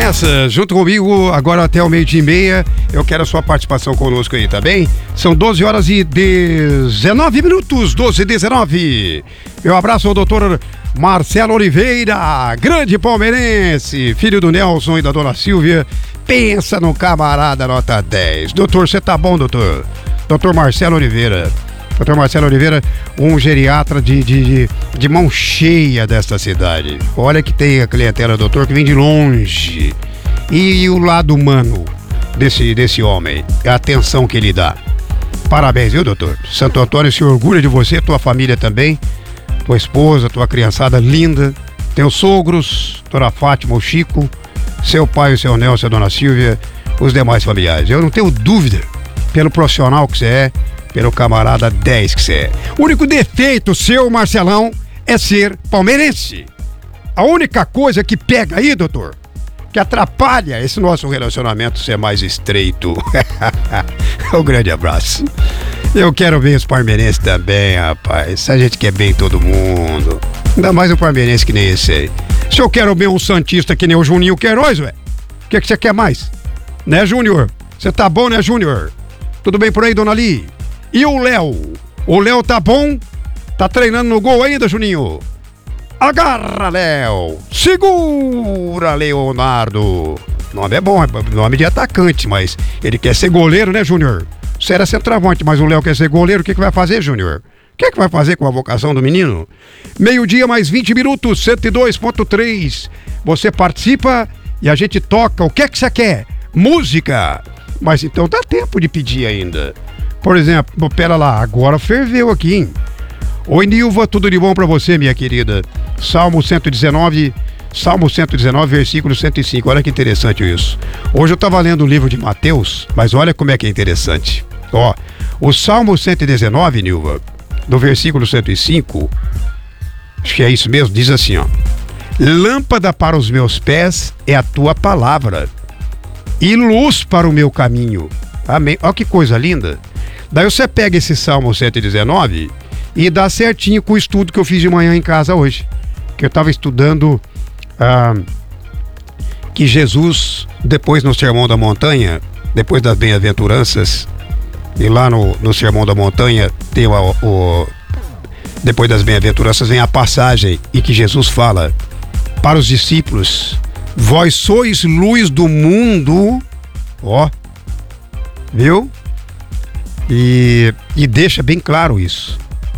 nessa, junto comigo, agora até o 12:30. Eu quero a sua participação conosco aí, tá bem? São 12 horas e 19 minutos, 12 e 19. Meu abraço ao doutor Marcelo Oliveira, grande palmeirense, filho do Nelson e da dona Silvia. Pensa no camarada nota 10. Doutor, você tá bom, doutor? Doutor Marcelo Oliveira. Doutor Marcelo Oliveira, um geriatra de mão cheia desta cidade. Olha que tem a clientela, doutor, que vem de longe. E o lado humano desse homem, a atenção que ele dá. Parabéns, viu, doutor? Santo Antônio se orgulha de você, tua família também, tua esposa, tua criançada linda, teus sogros, dona Fátima, o Chico, seu pai, o seu Nelson, a dona Silvia, os demais familiares. Eu não tenho dúvida, pelo profissional que você é, pelo camarada 10 que você é. O único defeito seu, Marcelão, é ser palmeirense. A única coisa que pega aí, doutor, que atrapalha esse nosso relacionamento ser mais estreito. Um grande abraço. Eu quero ver os palmeirenses também, rapaz. A gente quer bem todo mundo. Ainda mais um palmeirense que nem esse aí. Se eu quero ver um santista que nem o Juninho Queiroz, ué, o que você quer mais? Né, Júnior? Você tá bom, né, Júnior? Tudo bem por aí, dona Li? E o Léo? O Léo tá bom? Tá treinando no gol ainda, Juninho? Agarra, Léo! Segura, Leonardo! Nome é bom, é nome de atacante, mas ele quer ser goleiro, né, Júnior? Você era centroavante, mas o Léo quer ser goleiro, o que vai fazer, Júnior? O que vai fazer com a vocação do menino? 12:00 mais 20 minutos, 102.3. Você participa e a gente toca. O que é que você quer? Música! Mas então dá tempo de pedir ainda. Por exemplo, pera lá, agora ferveu aqui, hein? Oi, Nilva, tudo de bom pra você, minha querida? Salmo 119, versículo 105. Olha que interessante isso. Hoje eu tava lendo o livro de Mateus, mas olha como é que é interessante. Ó, o Salmo 119, Nilva, do versículo 105, acho que é isso mesmo, diz assim, ó: lâmpada para os meus pés é a tua palavra e luz para o meu caminho. Amém. Olha que coisa linda. Daí você pega esse Salmo 119 e dá certinho com o estudo que eu fiz de manhã em casa hoje. Que eu estava estudando que Jesus, depois no Sermão da Montanha, depois das bem-aventuranças, e lá no Sermão da Montanha tem depois das bem-aventuranças vem a passagem em que Jesus fala para os discípulos: vós sois luz do mundo, ó, viu? E deixa bem claro isso,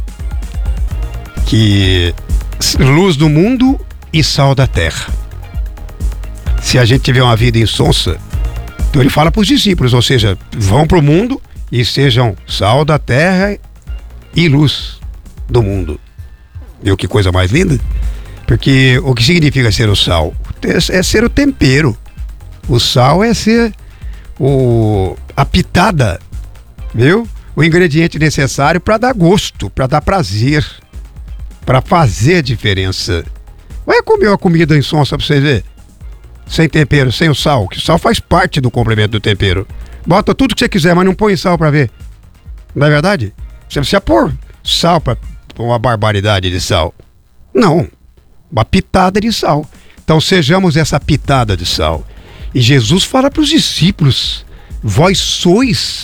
que luz do mundo e sal da terra. Se a gente tiver uma vida insonsa, então ele fala para os discípulos, ou seja, vão para o mundo e sejam sal da terra e luz do mundo. Viu que coisa mais linda? Porque o que significa ser o sal? É ser o tempero. O sal é ser a pitada, viu? O ingrediente necessário para dar gosto, para dar prazer, para fazer a diferença. Vai comer uma comida insonsa pra vocês verem. Sem tempero, sem o sal, que o sal faz parte do complemento do tempero. Bota tudo que você quiser, mas não põe sal pra ver. Não é verdade? Você precisa pôr sal pra uma barbaridade de sal. Não, uma pitada de sal. Então sejamos essa pitada de sal. E Jesus fala para os discípulos: vós sois